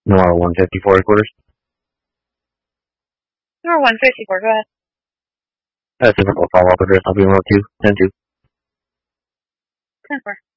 Noir 154 headquarters. Noir 154, go ahead. Typical follow-up address. I'll be on road 2, 10-2. 10-4.